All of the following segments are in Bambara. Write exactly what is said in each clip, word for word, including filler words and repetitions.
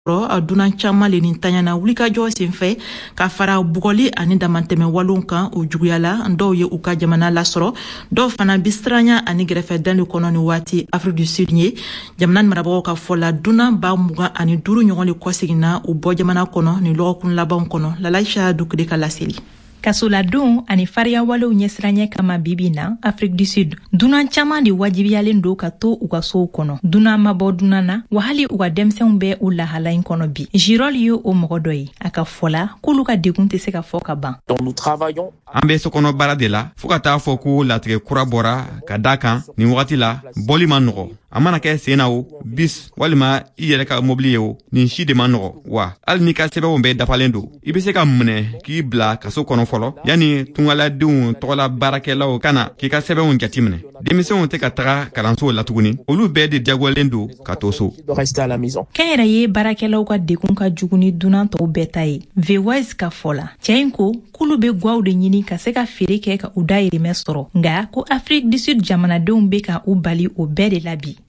a dunan caman le nin tanyana wulikajɔ senfɛ ka fara bugɔli ani damantɛmɛ walon kan o juguyala dɔw ye u ka jamana lasɔrɔ dɔw fana bisiranya ani gɛrɛfɛdan de kɔnɔ ni waati Afrique du Sud ye jamana marabagaw ka fɔla dunan ba mugan ani duuru ɲɔgɔn le kɔseginna u bɔ jamana kɔnɔ ni lɔgɔkun labanw kɔnɔ Lalaisha Dukure ka laseli. Kasoladon ani fariya walew ɲɛsiranya kama bibi na Afrique du Sud dunan caman de wajibiyalen do ka to u ka sow kɔnɔ dunan mabɔ dunan na wa hali u ka denmisɛnw bɛ u lahala in kɔnɔ bi Jirol ye o mɔgɔ dɔ ye a ka fɔla k'olu ka degun tɛ se ka fɔ ka ban. An bɛ sokɔnɔ baara de la fo ka taa fɔ ko latigɛ kura bɔra ka da kan nin wagati la bɔli ma nɔgɔ a mana kɛ sen na o bis walima i yɛrɛ ka mobili ye o nin si de ma nɔgɔ wa hali ni ka sɛbɛnw bɛɛ dafalen do i bɛ se ka minɛ k'i bila kaso kɔnɔ fɔlɔ yani tungaladenw tɔgɔla baarakɛlaw kana k'i ka sɛbɛnw jateminɛ denmisɛnw tɛ ka taga kalansow la tuguni olu bɛɛ de diyagoyalen do ka to so. Kɛnyɛrɛ ye baarakɛlaw ka degun ka jugu ni dunan tɔw bɛɛ ta ye Vwise ka fɔla cɛ in ko k'olu bɛ gwaw de ɲini ka se ka feere kɛ ka u dayirimɛ sɔrɔ nka ko Afrique du Sud jamanadenw bɛ ka u bali o bɛɛ de la bi.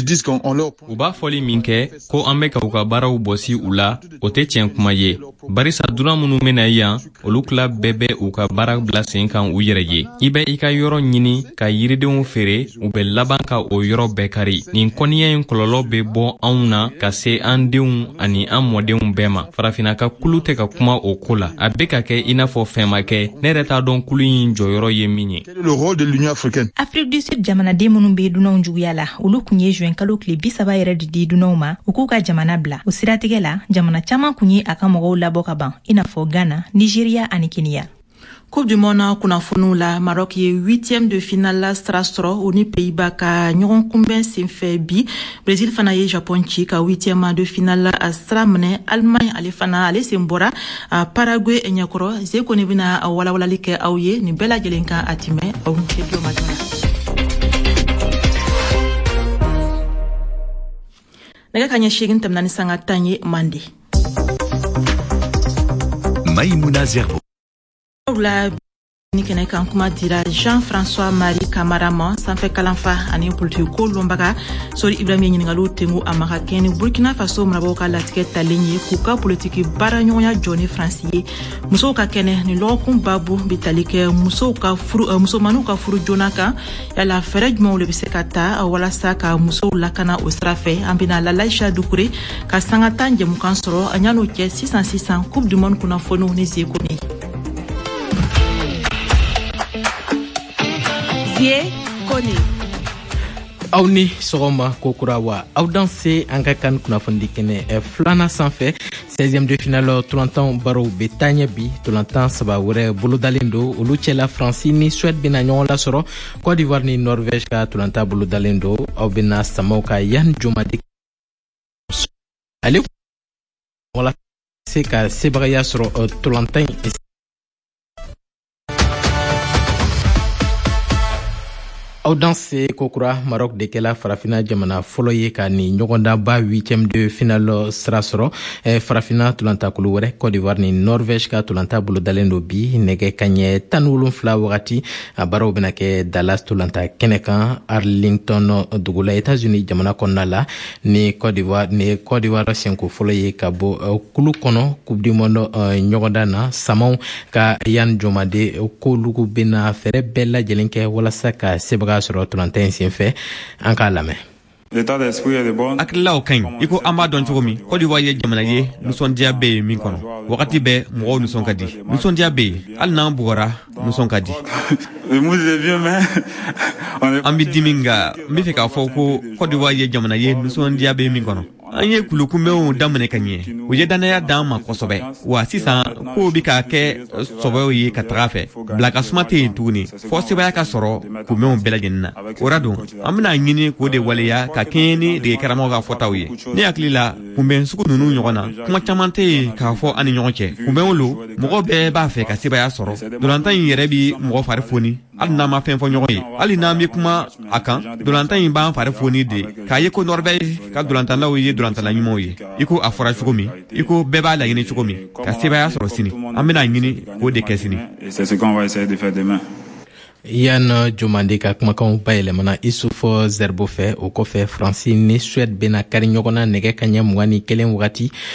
U b'a fɔli min kɛ ko an bɛ ka u ka baaraw bɔsi u la o tɛ tiɲɛ kuma ye barisa dunan minnu bɛna yan olu tila bɛɛ bɛ u ka baara bila sen kan u yɛrɛ ye i bɛ i ka yɔrɔ ɲini ka yiridenw feere u bɛ laban ka o yɔrɔ bɛɛ kari nin kɔniya in kɔlɔlɔ bɛ bɔ anw na ka se an denw ani an mɔdenw bɛɛ ma farafina ka kulu tɛ ka kuma o ko la a bɛ ka kɛ i n'a fɔ fɛn ma kɛ ne yɛrɛ t'a dɔn kulu in jɔyɔrɔ ye min ye. Afrique du Sud jamanaden minnu bɛ dunanw juguya la olu kun ye juin kalo tile bi saba yɛrɛ de di dunanw ma u k'u ka jamana bila o siratigɛ la jamana caman kun ye a ka mɔgɔw labɔ ka ban i n'a fɔ Ghana, Nigeria ani Kenya. Coupe du monde kunnafoniw la Maroc ye huitième de finale la sira sɔrɔ o ni Pays-Bas ka ɲɔgɔn kunbɛn senfɛ bi Brésil fana ye Japon ci ka huitième de finale la a sira minɛ Allemagne ale fana ale sen bɔra a Paraguay ɲɛkɔrɔ Zeko ne bɛna a walawalali kɛ aw ye nin bɛɛ lajɛlen kan a tɛmɛ aw tɛ tuloma joona. Nɛgɛ kaɲɛ seegin tɛmɛna ni sanga tan ye Mande. Maïmouna Zerbo. La ni kɛnɛ kan kuma dira Jean-François Marie Camara ma sanfɛ kalanfa ani politique ko lɔnbaga Sori Ibrahima ɲininkaliw tengu a ma ka kɛ ni Burkina Faso marabagaw ka latigɛ talen ye k'u ka politique baara ɲɔgɔnya jɔ ni Faransi ye musow ka kɛnɛ ni lɔgɔkun babu bi tali kɛ musow ka furu musomanniw ka furu joona kan yala fɛɛrɛ jumɛnw de bɛ se ka ta walasa ka musow lakana o sira fɛ an bɛna Lalaisha Dukure ka sanga tan jɛmukan sɔrɔ a ɲan'o cɛ sisan sisan Coupe du monde kunnafoniw ni Zeko ne. Kone. Aw ni sɔgɔma kokura wa aw dan se an ka kan kunnafoni kɛnɛ filanan sanfɛ seizième de finale tolantan barow bɛ taa ɲɛ bi tolantan saba wɛrɛ bolodalen do olu cɛla Faransi ni Suède bɛna ɲɔgɔn lasɔrɔ Côte d'Ivoire ni Norvège ka tolantan bolodalen do aw bɛna samaw ka Yan Jomadi ale wala se ka sebagaya sɔrɔ tolantan aw dan se kokura Maroc de kɛla farafina jamana fɔlɔ ye ka ni ɲɔgɔndanba huitième de finale sira sɔrɔ eh, farafina tolantakulu wɛrɛ Côte d'Ivoire ni Norvège ka tolanta bolodalen do bi nɛgɛ kaɲɛ tan ni wolonfila wagati a baaraw bɛna kɛ Dallas tolanta kɛnɛ kan Arlington dugu la États-Unis jamana kɔnɔna la ni Côte d'Ivoire ni Côte d'Ivoire senko fɔlɔ ye ka bɔ uh, kulu kɔnɔ Coupe du monde uh, ɲɔgɔndan na samaw ka Yan Jomade k'olugu bɛna fɛɛrɛ bɛɛ lajɛlen kɛ walasa ka sebaga sɔrɔ tolantan senfɛ an k'a lamɛn. Hakililaw ka ɲi i ko an b'a dɔn cogo min Côte d'Ivoire ye jamana ye nisɔndiya bɛ yen min kɔnɔ wagati bɛɛ mɔgɔw nisɔn ka di nisɔndiya bɛ yen hali n'an bugɔra nisɔn ka di an bɛ dimi nka n bɛ fɛ k'a fɔ ko Côte d'Ivoire ye jamana ye nisɔndiya bɛ yen min kɔnɔ an ye kulukunbɛnw daminɛ ka ɲɛ u ye dannaya d'an ma kosɛbɛ wa sisan kow bi ka kɛ sɔbɛw ye ka taga fɛ bila ka suma tɛ yen tuguni fɔ sebaya ka sɔrɔ kunbɛnw bɛɛ lajɛlen na o ra don an bɛna ɲini k'o de waleya ka kɛɲɛ ni dege karamɔgɔ ka fɔtaw ye ne hakili la kunbɛn sugu ninnu ɲɔgɔn na kuma caman tɛ yen k'a fɔ an ni ɲɔgɔn cɛ kunbɛnw lo mɔgɔ bɛɛ b'a fɛ ka sebaya sɔrɔ dolantan in yɛrɛ bi mɔgɔ fari foni hali n'an ma fɛn fɔ ɲɔgɔn ye hali n'an bɛ kuma a kan dolantan in b'an fari foni de k'a ye ko Norvège ka dolantanlaw ye dolantala ɲumanw ye i ko a fɔra cogo min i ko bɛɛ b'a laɲini cogo min ka sebaya sɔrɔ sini an bɛna ɲini k'o de kɛ sini. Yann Jomande ka kumakanw bayɛlɛmana Issoufou Zerbo fɛ o kɔfɛ Faransi ni Suède bena kari ɲɔgɔn na nɛgɛ kaɲɛ mugan ni kelen wagati